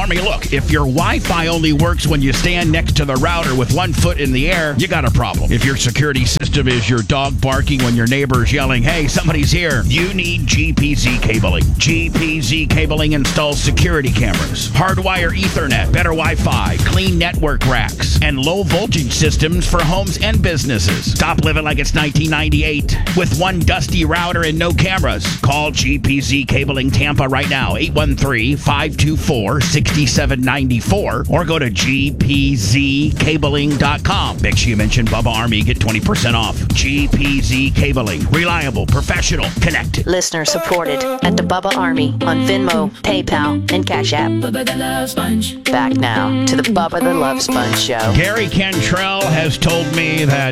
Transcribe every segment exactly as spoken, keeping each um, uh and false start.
Army, look, if your Wi-Fi only works when you stand next to the router with one foot in the air, you got a problem. If your security system is your dog barking when your neighbor's yelling, hey, somebody's here, you need G P Z cabling. G P Z cabling installs security cameras, hardwire Ethernet, better Wi-Fi, clean network racks, and low voltage systems for homes and businesses. Stop living like it's nineteen ninety-eight with one dusty router and no cameras. Call G P Z Cabling Tampa right now, eight one three, five two four, six seven nine four, or go to G P Z cabling dot com. Make sure you mention Bubba Army, get twenty percent off. G P Z Cabling. Reliable, professional, connected. Listener supported at the Bubba Army on Venmo, PayPal, and Cash App. Bubba the Love Sponge. Back now to the Bubba the Love Sponge Show. Gary Cantrell has told me that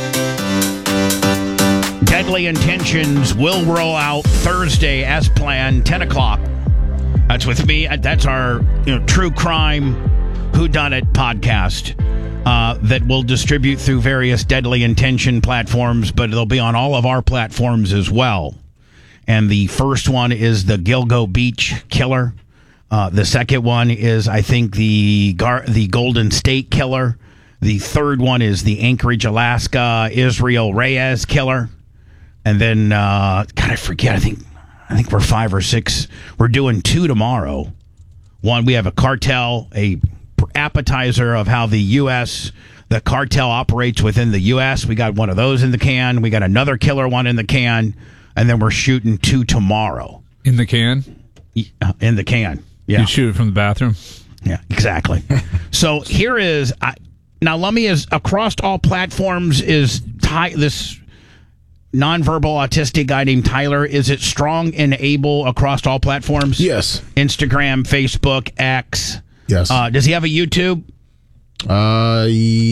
Deadly Intentions will roll out Thursday as planned, ten o'clock. That's with me. That's our you know, true crime whodunit podcast uh, that we'll distribute through various Deadly Intention platforms, but it'll be on all of our platforms as well. And the first one is the Gilgo Beach Killer. Uh, the second one is, I think, the Gar- the Golden State Killer. The third one is the Anchorage, Alaska, Israel Reyes Killer. And then, uh, God, I forget, I think I think we're five or six. We're doing two tomorrow. One, we have a cartel, a appetizer of how the U S, the cartel operates within the U S. We got one of those in the can. We got another killer one in the can. And then we're shooting two tomorrow. In the can? In the can, yeah. You shoot it from the bathroom? Yeah, exactly. So here is, I, now let me, is across all platforms is Ty, this nonverbal autistic guy named Tyler, is it strong and able across all platforms? Yes. Instagram, Facebook, X. Yes. Uh, does he have a YouTube? Uh,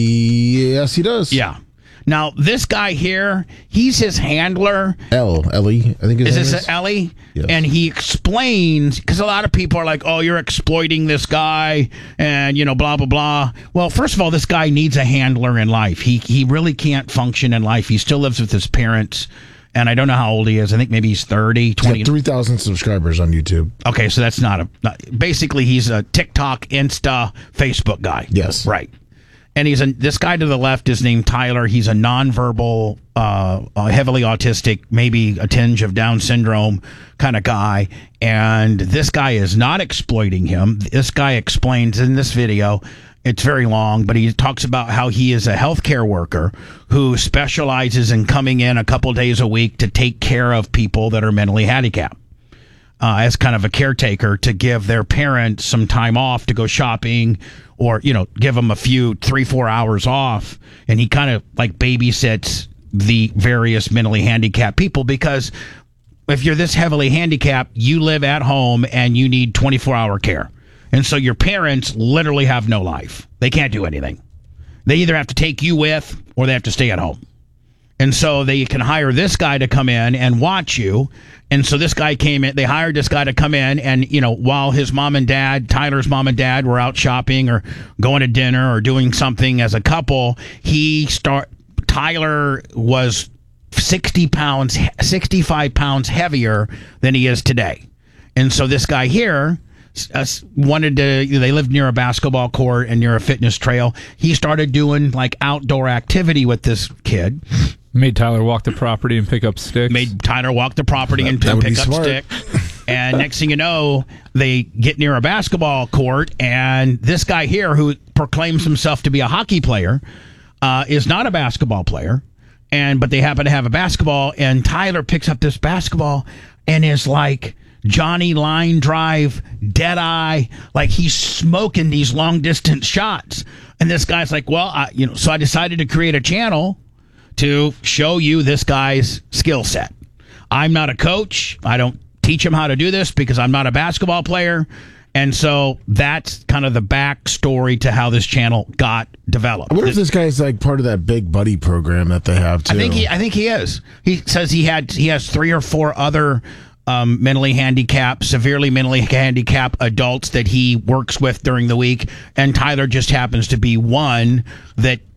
yes, he does. Yeah. Now, this guy here, he's his handler. L, Ellie, I think his is name this is. Ellie? Yes. And he explains, because a lot of people are like, oh, you're exploiting this guy and, you know, blah, blah, blah. Well, first of all, this guy needs a handler in life. He he really can't function in life. He still lives with his parents. And I don't know how old he is. I think maybe he's thirty, twenty. He's got three thousand subscribers on YouTube. Okay, so that's not a... Not, basically, he's a TikTok, Insta, Facebook guy. Yes. Right. And he's a, this guy to the left is named Tyler. He's a nonverbal, uh, uh, heavily autistic, maybe a tinge of Down syndrome kind of guy. And this guy is not exploiting him. This guy explains in this video, it's very long, but he talks about how he is a healthcare worker who specializes in coming in a couple days a week to take care of people that are mentally handicapped. Uh, as kind of a caretaker to give their parents some time off to go shopping or, you know, give them a few, three, four hours off. And he kind of like babysits the various mentally handicapped people because if you're this heavily handicapped, you live at home and you need twenty-four hour care. And so your parents literally have no life. They can't do anything. They either have to take you with or they have to stay at home. And so they can hire this guy to come in and watch you. And so this guy came in, they hired this guy to come in and, you know, while his mom and dad, Tyler's mom and dad were out shopping or going to dinner or doing something as a couple, he start, Tyler was sixty pounds, sixty-five pounds heavier than he is today. And so this guy here uh, wanted to, they lived near a basketball court and near a fitness trail. He started doing like outdoor activity with this kid. Made Tyler walk the property and pick up sticks. Made Tyler walk the property That- and that would pick be up smart. stick. And next thing you know, they get near a basketball court, and this guy here, who proclaims himself to be a hockey player, uh, is not a basketball player. And but they happen to have a basketball, and Tyler picks up this basketball and is like Johnny line drive, dead eye, like he's smoking these long distance shots. And this guy's like, well, I, you know, so I decided to create a channel to show you this guy's skill set. I'm not a coach. I don't teach him how to do this because I'm not a basketball player. And so that's kind of the backstory to how this channel got developed. I wonder if this guy's like part of that big buddy program that they have too. I think he I think he is. He says he had he has three or four other um, mentally handicapped, severely mentally handicapped adults that he works with during the week, and Tyler just happens to be one that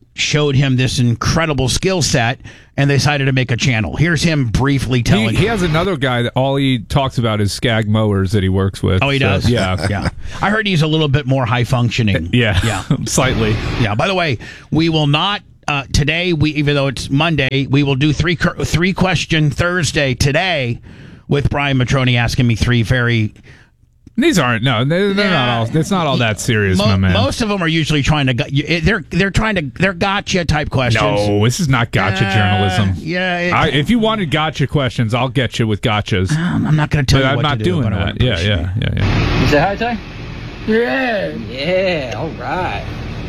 showed him this incredible skill set and they decided to make a channel. Here's him briefly telling He, he has another guy that all he talks about is Skag mowers that he works with. Oh, he So, does? yeah. Yeah. I heard he's a little bit more high functioning. Yeah. Yeah. Slightly. Yeah. By the way, we will not uh, today. We even though it's Monday, we will do three cur- three question Thursday today with Brian Matroni asking me three very. These aren't no, they're, they're Yeah. not all. It's not all that serious, Mo- my man. Most of them are usually trying to. gu- you- They're they're trying to. They're gotcha type questions. no, this is not gotcha Uh, journalism. Yeah. It, I, if you wanted gotcha questions, I'll get you with gotchas. Um, I'm not going to tell But you I'm what not to do, doing but I would that. Yeah, appreciate yeah, it. yeah, yeah. You say hi, Ty? Yeah. Yeah, all right.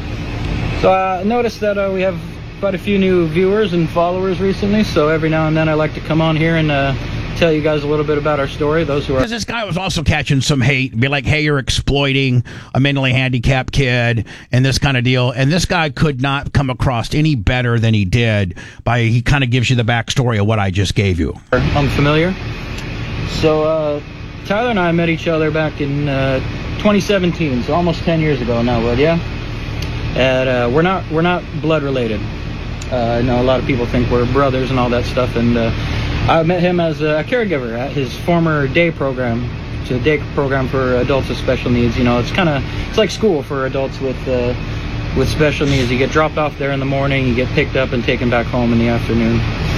So uh, I noticed that uh, we have quite a few new viewers and followers recently, so every now and then I like to come on here and uh, tell you guys a little bit about our story, those who are... Because this guy was also catching some hate, be like, hey, you're exploiting a mentally handicapped kid and this kind of deal. And this guy could not come across any better than he did by, he kind of gives you the backstory of what I just gave you. unfamiliar. So uh, Tyler and I met each other back in uh, twenty seventeen, so almost ten years ago now, bud, yeah? And uh, we're not we're not blood related. Uh, I know a lot of people think we're brothers and all that stuff, and uh, I met him as a caregiver at his former day program. It's a day program for adults with special needs. You know, it's kind of it's like school for adults with uh, with special needs. You get dropped off there in the morning, you get picked up and taken back home in the afternoon.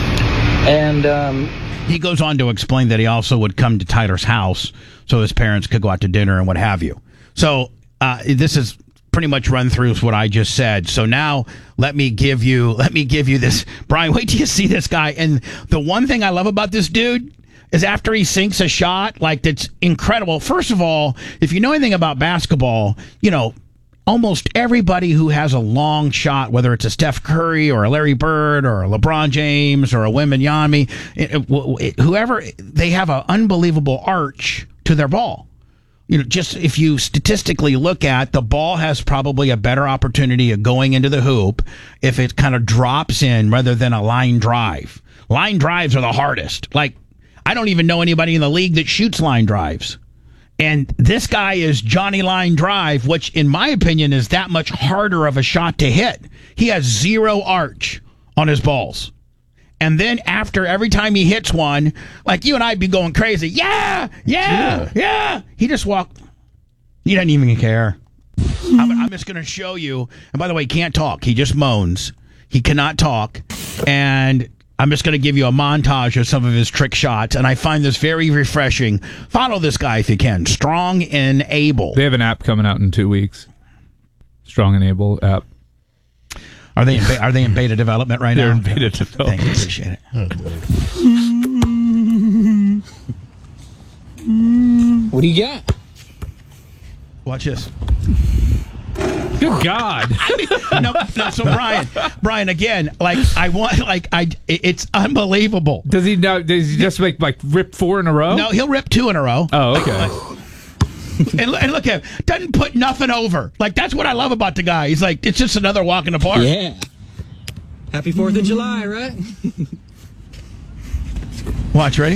And um, He goes on to explain that he also would come to Tyler's house so his parents could go out to dinner and what have you. So uh, this is pretty much run through what I just said. So now let me give you let me give you this. Brian, wait till you see this guy. And the one thing I love about this dude is after he sinks a shot, like that's incredible. First of all, if you know anything about basketball, you know, almost everybody who has a long shot, whether it's a Steph Curry or a Larry Bird or a LeBron James or a Wembanyama, it- it- whoever, they have an unbelievable arch to their ball. You know, just if you statistically look at, the ball has probably a better opportunity of going into the hoop if it kind of drops in rather than a line drive. Line drives are the hardest. Like, I don't even know anybody in the league that shoots line drives. And this guy is Johnny Line Drive, which in my opinion is that much harder of a shot to hit. He has zero arch on his balls. And then after every time he hits one, like you and I'd be going crazy. Yeah, yeah, yeah. yeah. He just walked. He doesn't even care. I'm, I'm just going to show you. And by the way, he can't talk. He just moans. He cannot talk. And I'm just going to give you a montage of some of his trick shots. And I find this very refreshing. Follow this guy if you can. Strong and Able. They have an app coming out in two weeks. Strong and Able app. Are they in, be- are they in beta development right They're now? in beta development. Thank you. Appreciate it. what do you got? Watch this. Good God. no, no, so Brian, Brian, again, like I want, like I, it's unbelievable. Does he now? Does he just make like rip four in a row? No, he'll rip two in a row. Oh, okay. and, and look at him, doesn't put nothing over. Like that's what I love about the guy. He's like, it's just another walk in the park. Yeah. Happy fourth of July, right? Watch, ready?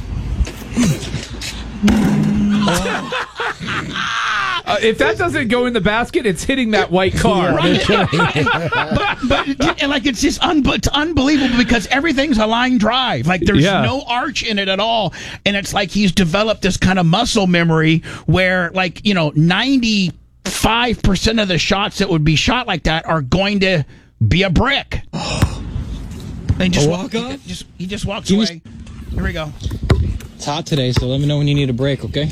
Uh, if that doesn't go in the basket, it's hitting that white car. Right. but, but and like it's just un- it's unbelievable because everything's a line drive. Like there's Yeah. no arch in it at all, and it's like he's developed this kind of muscle memory where, like you know, ninety-five percent of the shots that would be shot like that are going to be a brick. And just A walk walk-on? He just, he just walks Give me- away. Here we go. It's hot today, so let me know when you need a break, okay?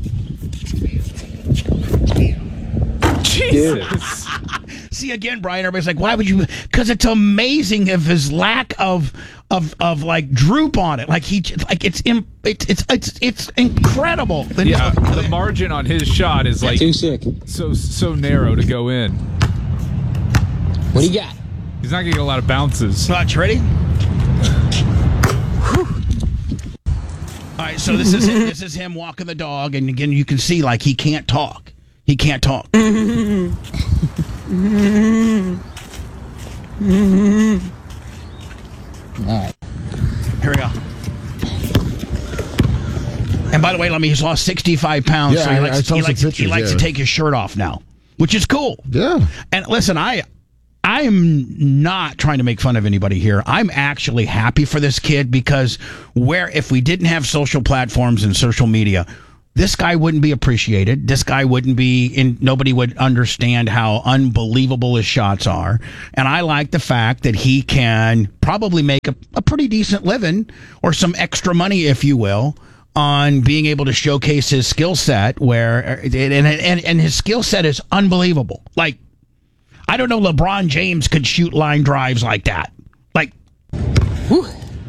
Jesus. See again, Brian. Everybody's like, "Why would you?" Because it's amazing of his lack of of of like droop on it. Like he, like it's im- it's it's it's it's incredible. Yeah, the margin on his shot is like Too sick. so so narrow to go in. What do you got? He's not getting a lot of bounces. Watch, ready? All right, so this is him, this is him walking the dog, and again, you can see like he can't talk. He can't talk. All right. Here we go. And by the way, let me. He's lost sixty-five pounds, Yeah, so he I- likes, I saw he some likes, he pictures, likes yeah. to take his shirt off now, which is cool. Yeah. And listen, I I am not trying to make fun of anybody here. I'm actually happy for this kid because where if we didn't have social platforms and social media, this guy wouldn't be appreciated. This guy wouldn't be in. Nobody would understand how unbelievable his shots are. And I like the fact that he can probably make a, a pretty decent living or some extra money, if you will, on being able to showcase his skill set. Where and and, and his skill set is unbelievable. Like, I don't know, LeBron James could shoot line drives like that. Like, whew.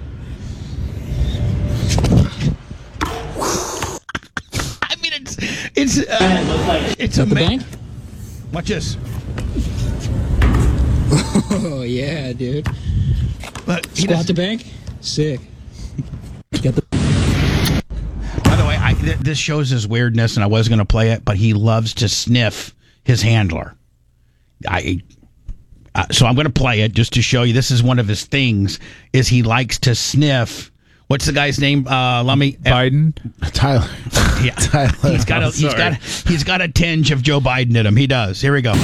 I mean, it's it's uh, it's a bank. Watch this. Oh yeah, dude. Look, he Squat does- the bank. Sick. Get the. By the way, I, th- this shows his weirdness, and I was going to play it, but he loves to sniff his handler. I uh, so I'm going to play it just to show you. This is one of his things. Is he likes to sniff. What's the guy's name? Uh, let me. Biden. Tyler. Yeah, Tyler. he's got a Oh, he's sorry. got he's got a tinge of Joe Biden in him. He does. Here we go.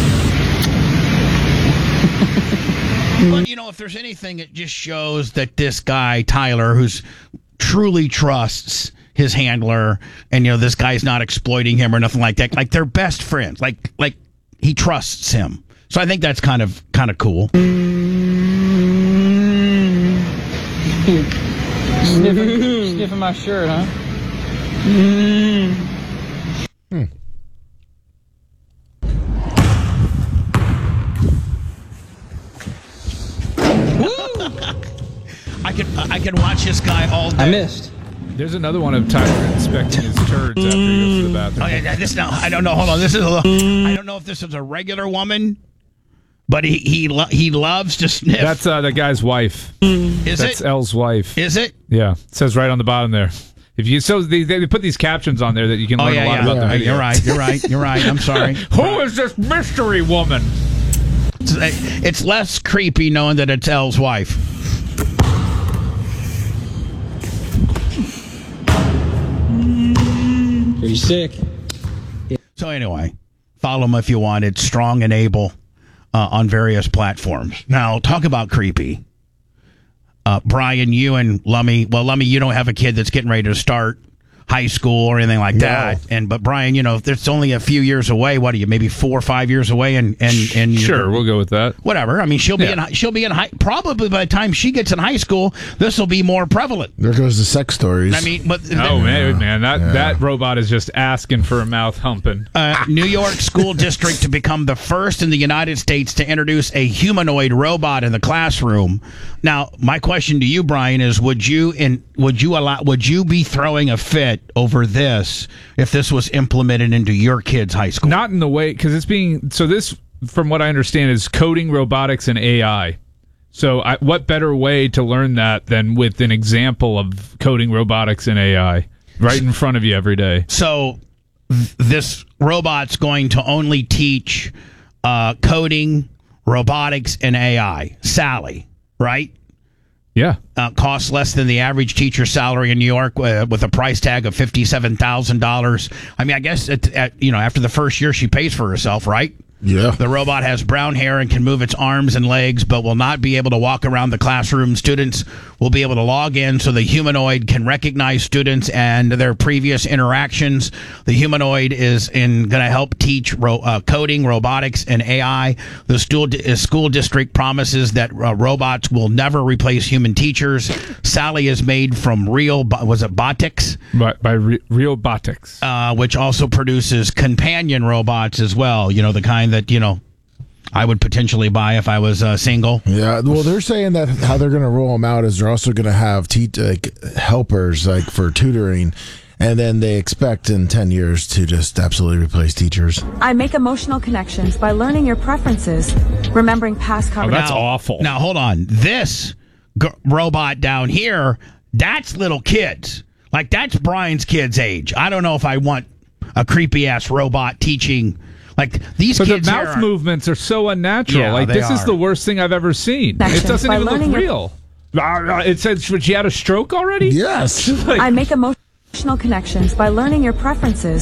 But you know, if there's anything, it just shows that this guy Tyler, who's truly trusts his handler, and you know, this guy's not exploiting him or nothing like that. Like, they're best friends. Like like he trusts him. So I think that's kind of kind of cool. Sniffing, sniffing my shirt, huh? I can I can watch this guy all day. I missed. There's another one of Tyler inspecting his turds after he goes to the bathroom. Oh, yeah, this now I don't know. Hold on, this is a, I don't know if this is a regular woman, but he he lo- he loves to sniff. That's uh, the guy's wife. is That's it? Elle's wife. Is it? Yeah, it says right on the bottom there. If you so they, they put these captions on there that you can Oh learn yeah, a lot yeah. about the yeah. video. You're right. You're right. You're right. I'm sorry. Who is this mystery woman? It's, it's less creepy knowing that it's Elle's wife. Pretty sick. So anyway, follow him if you want. It's Strong and Able uh, on various platforms. Now, talk about creepy. Uh, Brian, you and Lummy. Well, Lummy, you don't have a kid that's getting ready to start high school or anything like No. that. And but Brian, you know, it's only a few years away. What are you? Maybe four or five years away, and and and you're- Sure, we'll go with that. whatever. I mean, she'll be Yeah. in hi- she'll be in high. Probably by the time she gets in high school, this will be more prevalent. There goes the sex stories. I mean, but Oh man, man, that that robot is just asking for a mouth humping. uh, New York school district to become the first in the United States to introduce a humanoid robot in the classroom. Now, my question to you, Brian, is: Would you in would you allow would you be throwing a fit over this if this was implemented into your kid's high school? Not in the way because it's being so. This, from what I understand, is coding, robotics, and A I. So, I, what better way to learn that than with an example of coding, robotics, and A I right in front of you every day? So, th- this robot's going to only teach uh, coding, robotics, and A I. Sally, right? Yeah. Uh, costs less than the average teacher's salary in New York, uh, with a price tag of fifty-seven thousand dollars. I mean, I guess at, at, you know, after the first year, she pays for herself, right? yeah. The robot has brown hair and can move its arms and legs, but will not be able to walk around the classroom. Students will be able to log in so the humanoid can recognize students and their previous interactions. The humanoid is in going to help teach ro- uh, coding, robotics, and A I. The school, di- uh, school district promises that uh, robots will never replace human teachers. Sally is made from real, bo- was it Botix? By, by Re- Realbotics. Uh, which also produces companion robots as well. You know, the kind that, you know, I would potentially buy if I was uh, single. Yeah, well, they're saying that how they're going to roll them out is they're also going to have te- like helpers like for tutoring, and then they expect in ten years to just absolutely replace teachers. I make emotional connections by learning your preferences, remembering past Oh, conversations. that's awful. Now, hold on. This g- robot down here, that's little kids. Like, that's Brian's kid's age. I don't know if I want a creepy-ass robot teaching. Like, these But the kids here mouth are- movements are so unnatural. Yeah, like they this is are. the worst thing I've ever seen. Connections It doesn't by even look learning your- real. Ah, It says she had a stroke already. Yes. Like, I make emotional connections by learning your preferences,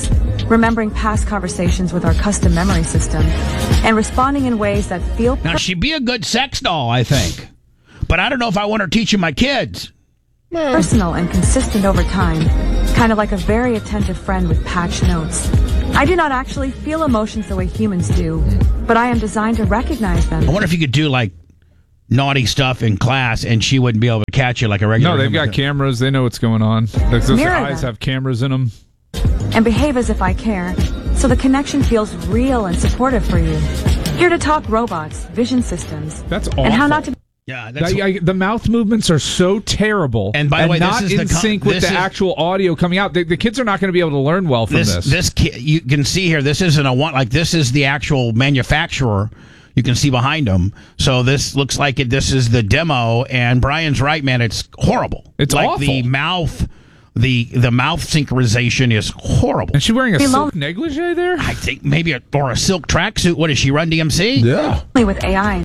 remembering past conversations with our custom memory system, and responding in ways that feel Now, she'd be a good sex doll, I think. But I don't know if I want her teaching my kids. personal and consistent over time, kind of like a very attentive friend with patch notes. I do not actually feel emotions the way humans do, but I am designed to recognize them. I wonder if you could do, like, naughty stuff in class and she wouldn't be able to catch you like a regular No, they've human. got cameras. They know what's going on. Those Mirror eyes them. have cameras in them. And behave as if I care, so the connection feels real and supportive for you. Here to talk robots, vision systems, That's awful. and how not to. Yeah, that's... That- I- the mouth movements are so terrible, And by the way, this not is in the con- sync with this the is- actual audio coming out. The, the kids are not going to be able to learn well from this this. this ki- you can see here, this isn't a one, like, this is the actual manufacturer. You can see behind them. So this looks like it, this is the demo, and Brian's right, man. It's horrible. It's like awful. the mouth, the the mouth synchronization is horrible. And she wearing a Below- silk negligee there? I think maybe a, or a silk tracksuit. What does she run D M C? Yeah. With A I.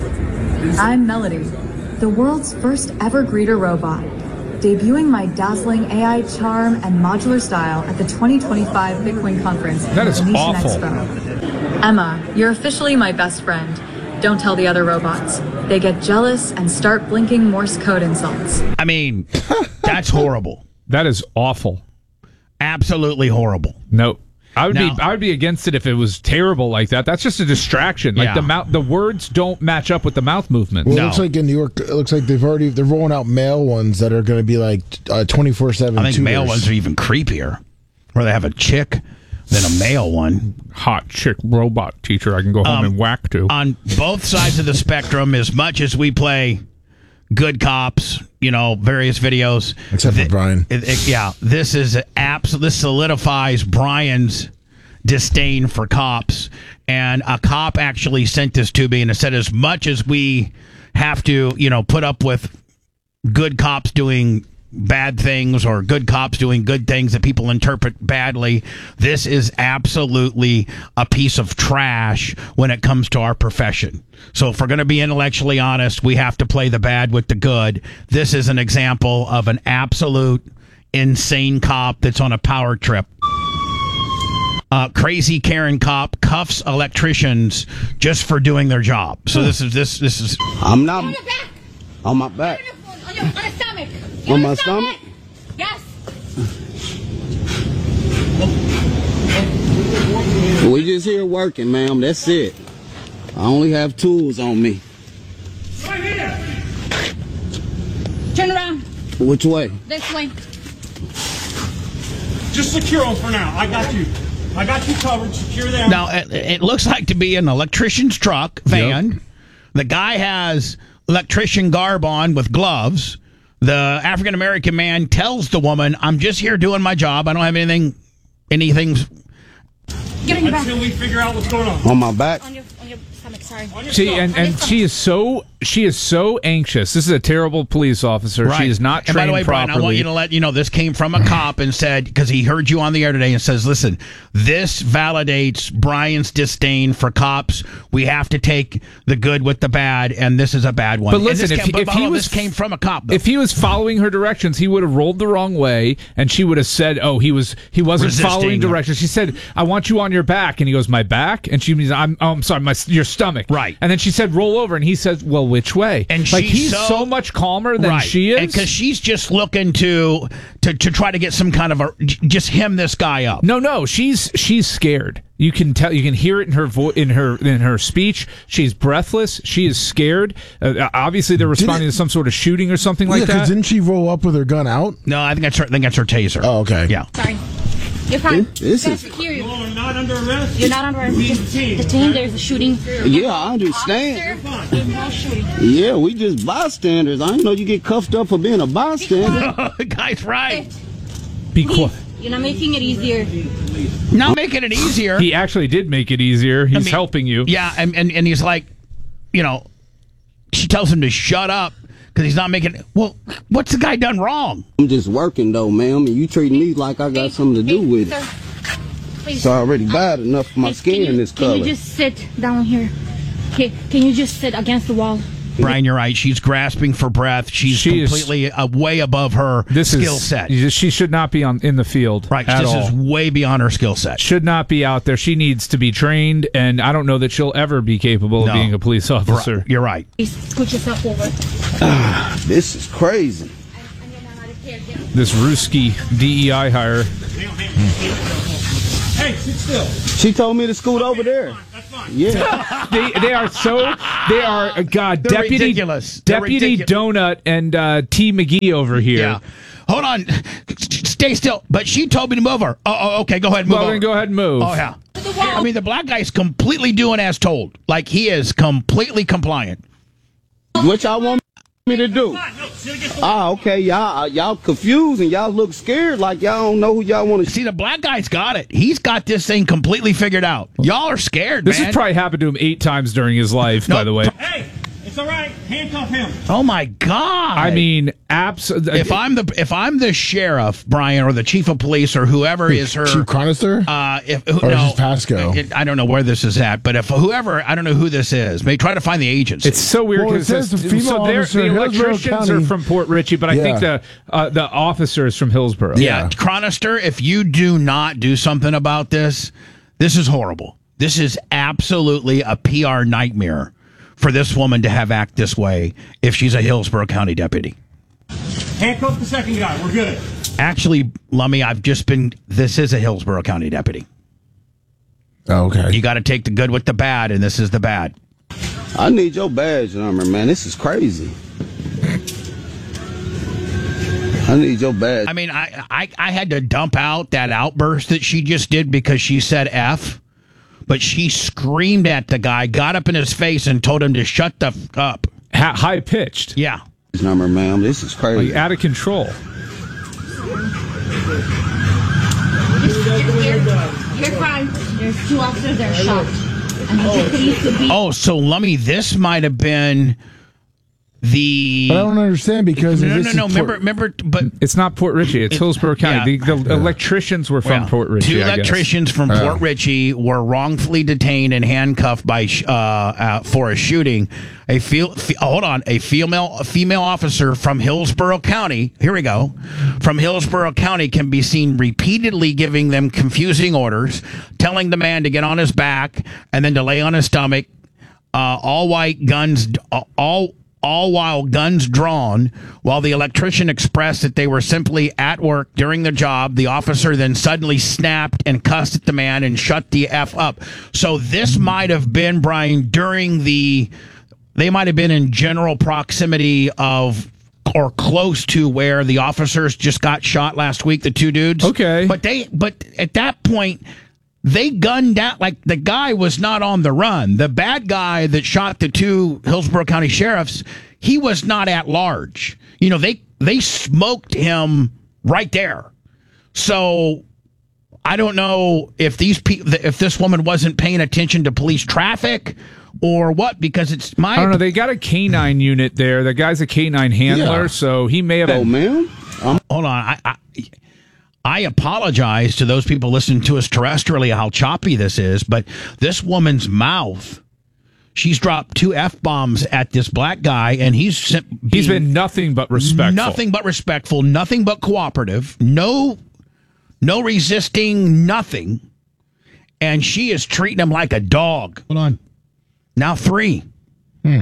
I'm Melody, the world's first ever greeter robot, debuting my dazzling A I charm and modular style at the twenty twenty-five Bitcoin conference That is at Venetian awful. Expo. Emma, you're officially my best friend. Don't tell the other robots. They get jealous and start blinking Morse code insults. I mean, that's horrible. That is awful. Absolutely horrible. No. I would Now- be I would be against it if it was terrible like that. That's just a distraction. Like Yeah. the mouth the words don't match up with the mouth movement. Well, No. it looks like in New York, it looks like they've already they're rolling out male ones that are going to be like twenty four seven. I think male ones are even creepier, where they have a chick than a male one. Hot chick robot teacher I can go home Um, and whack to. On both sides of the spectrum, as much as we play good cops, you know, various videos. Except for thi- Brian. it- it- yeah, this is abs- This solidifies Brian's disdain for cops. And a cop actually sent this to me and it said, as much as we have to, you know, put up with good cops doing bad things or good cops doing good things that people interpret badly, this is absolutely a piece of trash when it comes to our profession. So if we're going to be intellectually honest, we have to play the bad with the good. This is an example of an absolute insane cop that's on a power trip. Uh, crazy Karen cop cuffs electricians just for doing their job. So this is this this is I'm not On your back. on my back. On your, on your stomach. On my your stomach? Yes. We just here working, ma'am. That's it. I only have tools on me. Right here. Turn around. Which way? This way. Just secure them for now. I got you. I got you covered. Secure them. now. It, it looks like to be an electrician's truck van. The guy has electrician garb on with gloves. The African American man tells the woman, "I'm just here doing my job. I don't have anything, anything." Get on your back. Until we figure out what's going on. On my back? On your, on your stomach, sorry. See, and, and she is so she is so anxious. This is a terrible police officer. Right. She is not And trained by the way, properly. Brian, I want you to let you know this came from a cop and said, because he heard you on the air today and says, listen, this validates Brian's disdain for cops. We have to take the good with the bad, and this is a bad one. But And listen, this if came- he- but if he hold on, was- this came from a cop, though. If he was following her directions, he would have rolled the wrong way, and she would have said, "Oh, he was he wasn't Resisting. following directions." She said, "I want you on your back," and he goes, "My back," and she means, "I'm oh, I'm sorry, my your stomach." Right. And then she said, "Roll over," and he says, "Well, which way?" And like she's he's so- so, much calmer than right. she is, because she's just looking to, to to try to get some kind of a just hem this guy up. No, no, she's she's scared. You can tell. You can hear it in her vo- in her in her speech. She's breathless. She is scared. Uh, obviously, they're responding it- to some sort of shooting or something Yeah, like because that. didn't she roll up with her gun out? No, I think that's her. I think that's her taser. Oh, okay. Yeah. Sorry. You're fine. This Gotta is- secure you. You're not under arrest. You're not under arrest. We Just detained, detained. okay? There's a shooting. Yeah, I understand. Officer, there's no shooting. Yeah, we just bystanders. I didn't know you get cuffed up for being a bystander. the guy's right. Be Please, quiet. you're not making it easier. Not making it easier. He actually did make it easier. He's I mean, helping you. Yeah, and, and, and he's like, you know, she tells him to shut up because he's not making. Well, what's the guy done wrong? I'm just working though, ma'am, and you treating me like I got something to do with it. Sir, please. It's already bad enough for my Hey, skin can you, this Can color. you just sit down here? Okay, can you just sit against the wall? Brian, you're right. She's grasping for breath. She's She is- completely uh, way above her This skill is set. She should not be on in the field. Right. At This all. is way beyond her skill set. Should not be out there. She needs to be trained, and I don't know that she'll ever be capable No. of being a police officer. Right. You're right. Scoot yourself over. This is crazy. This Ruski D E I hire. Hey, sit still. She told me to scoot over there. That's fine. Yeah. they they are so they are uh, God They're deputy ridiculous. They're deputy ridicu- Donut and uh, T McGee over here. Yeah. Hold on. Stay still. But she told me to move her. Oh, oh okay. Go ahead and move Well, over. then go ahead and move. Oh, yeah. I mean, the black guy's completely doing as told. Like, he is completely compliant. What y'all want me to do? No, sit against the Ah, okay. Y'all, uh, y'all confused and y'all look scared like y'all don't know who y'all want to See, the black guy's got it. He's got this thing completely figured out. Y'all are scared, This man. has probably happened to him eight times during his life, by Nope. the way. Hey, it's all right. Handcuff him. Oh, my God. I mean, absolutely. if I'm the if I'm the sheriff, Brian, or the chief of police, or whoever is her, Chief Chronister? uh, if who, Or no, is this Pasco? it- I don't know where this is at, but if whoever, I don't know who this is, may try to find the agency. It's so weird Well, it because says the female so they're- officer the in Hillsborough electricians are County. from Port Richie, but I Yeah. think the uh, the officer is from Hillsborough. yeah, Yeah. Chronister, if you do not do something about this, this is horrible. This is absolutely a P R nightmare for this woman to have act this way if she's a Hillsborough County deputy. Handcuff the second guy. We're good. Actually, Lummy, I've just been. This is a Hillsborough County deputy. Oh, okay. You got to take the good with the bad, and this is the bad. I need your badge number, man. This is crazy. I need your badge. I mean, I, I I had to dump out that outburst that she just did because she said F, but she screamed at the guy, got up in his face, and told him to shut the f up. Ha- high pitched, Yeah. number, ma'am. This is crazy. like out of control. You're fine. There's two officers that are shot. I need the police to be. Oh, so Lummy, this might have been the. But I don't understand because no, this no, is no. Port- Remember, remember, but It's not Port Richie. It's Hillsborough County. yeah. The, the electricians were from well, Port Richie. two I guess. electricians from Oh. Port Ritchie were wrongfully detained and handcuffed by sh- uh, uh, for a shooting. A fe- fe- hold on, a female a female officer from Hillsborough County. Here we go. From Hillsborough County can be seen repeatedly giving them confusing orders, telling the man to get on his back and then to lay on his stomach. Uh, all white guns, all. all while guns drawn. While the electrician expressed that they were simply at work during the job, the officer then suddenly snapped and cussed at the man and shut the F up. So this might have been, Brian, during the, they might have been in general proximity of or close to where the officers just got shot last week, the two dudes. Okay. But they, but at that point, they gunned down, like the guy was not on the run. The bad guy that shot the two Hillsborough County sheriffs, he was not at large. You know, they they smoked him right there. So I don't know if these people, if this woman wasn't paying attention to police traffic or what, because it's my. I don't know. They got a canine unit there. The guy's a canine handler, Yeah. so he may have. Oh, ma'am. I'm Hold on, I. I I apologize to those people listening to us terrestrially how choppy this is, but this woman's mouth, she's dropped two F-bombs at this black guy, and he's sim- He's being been nothing but respectful. nothing but respectful, nothing but cooperative, no, no resisting, nothing, and she is treating him like a dog. Hold on, now three. Hmm.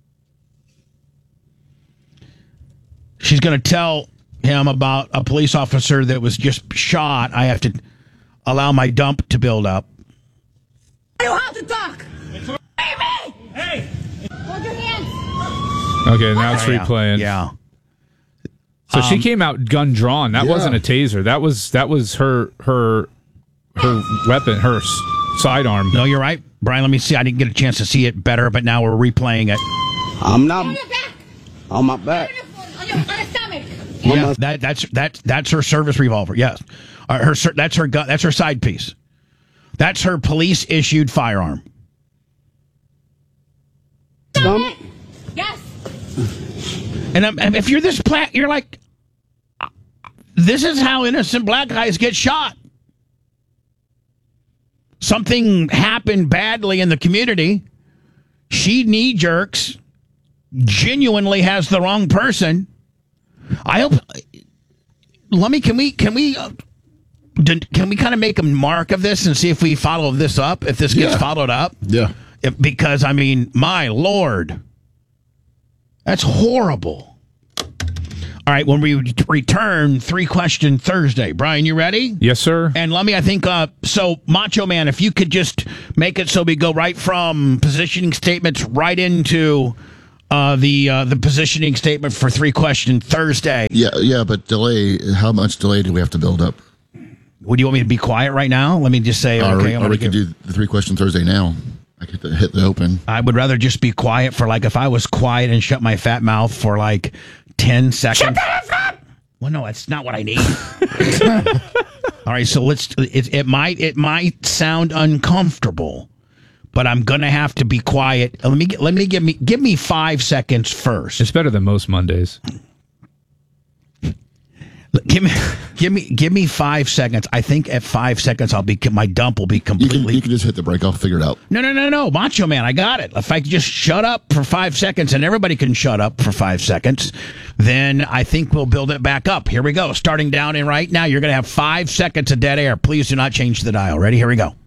She's going to tell him about a police officer that was just shot. I have to allow my dump to build up. You have to talk. Leave me. Hey. Hold your hands. Okay, now it's Yeah, replaying. Yeah. So she Um, came out gun drawn. That Yeah. wasn't a taser. That was that was her her her weapon, her s- sidearm. No, you're right. Brian, let me see. I didn't get a chance to see it better, but now we're replaying it. I'm not On your back. on my back. On your, on your stomach. Yeah, that, that's that, that's her service revolver. Yes. Uh, her ser- that's her gun. That's her side piece. That's her police issued firearm. Stomach? Yes. And um, and if you're this black, you're like, this is how innocent black guys get shot. Something happened badly in the community. She knee jerks genuinely has the wrong person. I hope. Let me. Can we? Can we? Uh, can we kind of make a mark of this and see if we follow this up? If this gets Yeah. followed up? Yeah. If, because I mean, my Lord, that's horrible. All right, when we return, three question Thursday. Brian, you ready? Yes, sir. And let me, I think, uh, so Macho Man, if you could just make it so we go right from positioning statements right into uh, the uh, the positioning statement for three question Thursday. Yeah, yeah, but delay. How much delay do we have to build up? Would you want me to be quiet right now? Let me just say, Or, okay. I'm or we gonna can give- do the three question Thursday now. I could hit the open. I would rather just be quiet for like, if I was quiet and shut my fat mouth for like ten seconds. Well, no, that's not what I need. All right, so let's. It, it might it might sound uncomfortable, but I'm gonna have to be quiet. Let me get- let me give me give me five seconds first. It's better than most Mondays. Give me give me give me five seconds. I think at five seconds I'll be my dump will be You can completely. you can just hit the break. I'll figure it out. No, no, no, no, Macho Man, I got it. If I could just shut up for five seconds and everybody can shut up for five seconds, then I think we'll build it back up. Here we go. Starting down in right now, you're going to have five seconds of dead air. Please do not change the dial. Ready? Here we go.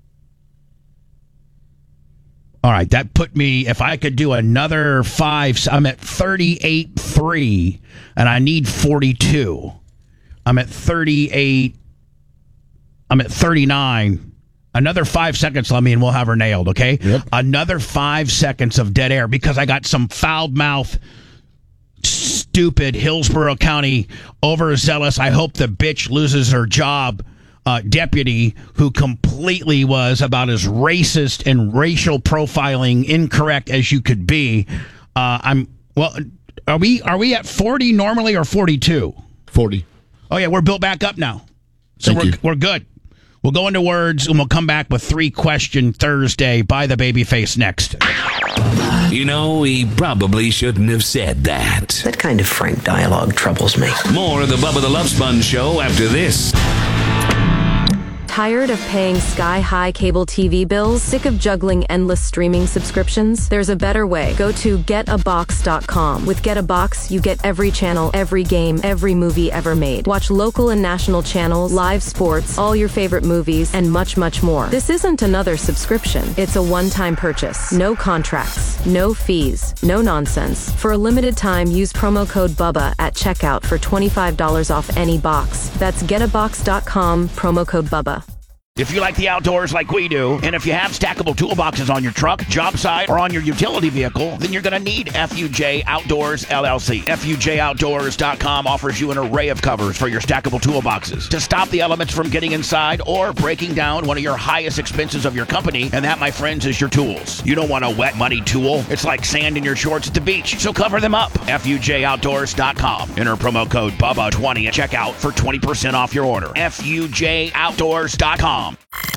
All right, that put me, if I could do another five, I'm at thirty-eight three, and I need forty-two. I'm at thirty-eight, I'm at thirty-nine. Another five seconds, let me, and we'll have her nailed, okay? Yep. Another five seconds of dead air because I got some foul-mouthed, stupid Hillsborough County overzealous, I hope the bitch loses her job, uh, deputy who completely was about as racist and racial profiling incorrect as you could be. Uh, I'm, well, are we, are we at forty normally or forty-two? forty. Oh, yeah, we're built back up now. So Thank we're, you. we're good. We'll go into words, and we'll come back with three question Thursday by the Babyface next. You know, he probably shouldn't have said that. That kind of frank dialogue troubles me. More of the Bubba the Love Sponge Show after this. Tired of paying sky-high cable T V bills? Sick of juggling endless streaming subscriptions? There's a better way. Go to get a box dot com. With Get a Box, you get every channel, every game, every movie ever made. Watch local and national channels, live sports, all your favorite movies, and much, much more. This isn't another subscription. It's a one-time purchase. No contracts, no fees, no nonsense. For a limited time, use promo code BUBBA at checkout for twenty-five dollars off any box. That's get a box dot com, promo code BUBBA. If you like the outdoors like we do, and if you have stackable toolboxes on your truck, job site, or on your utility vehicle, then you're going to need F U J Outdoors, L L C. F U J outdoors dot com offers you an array of covers for your stackable toolboxes to stop the elements from getting inside or breaking down one of your highest expenses of your company, and that, my friends, is your tools. You don't want a wet, muddy tool. It's like sand in your shorts at the beach, so cover them up. F U J outdoors dot com. Enter promo code Bubba twenty at checkout for twenty percent off your order. F U J outdoors dot com.